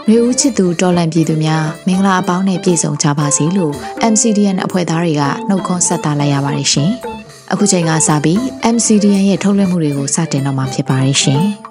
နှွေဦးချစ်သူတော်လန့်ပြည်သူများမင်္ဂလာအပေါင်းနဲ့ပြည့်စုံကြပါစေလို့ MCDN အဖွဲ့သားတွေကနှုတ်ခွန်းဆက်သလိုက်ရပါတယ်ရှင်။အခုချိန်ကစပြီး MCDN ရဲ့ထုတ်လွှင့်မှုတွေကိုစတင်တော့မှာဖြစ်ပါတယ်ရှင်။